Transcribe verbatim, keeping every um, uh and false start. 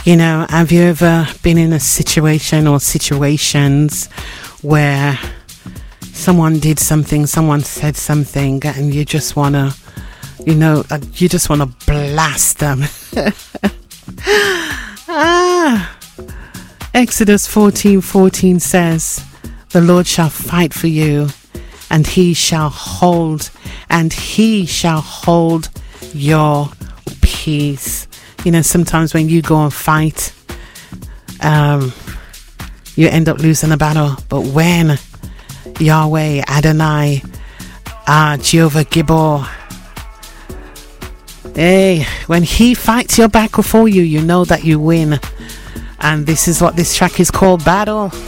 You know, have you ever been in a situation or situations where someone did something, someone said something, and you just want to, you know, uh, you just want to blast them? ah, Exodus fourteen fourteen says, the Lord shall fight for you, and he shall hold, and he shall hold your peace. You know, sometimes when you go and fight, um, you end up losing a battle. But when Yahweh, Adonai, ah, Jehovah Gibor, hey, when he fights your battle for you, you know that you win. And this is what this track is called, Battle.